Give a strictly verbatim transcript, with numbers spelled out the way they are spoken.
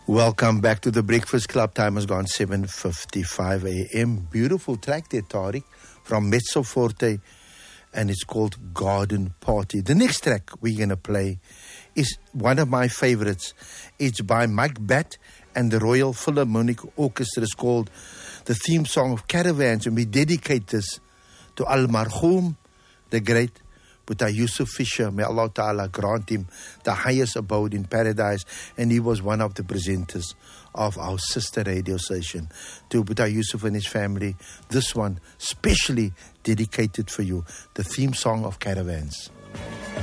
Welcome back to the Breakfast Club. Time has gone seven fifty-five a.m. Beautiful track there, Tariq, from Mezzo Forte, and it's called Garden Party. The next track we're going to play is one of my favorites. It's by Mike Batt and the Royal Philharmonic Orchestra. It's called the theme song of Caravans, and we dedicate this to Al Marhoom, the great Boeta Yusuf Fisher. May Allah Ta'ala grant him the highest abode in paradise. And he was one of the presenters of our sister radio station. To Boeta Yusuf and his family, this one specially dedicated for you, the theme song of Caravans.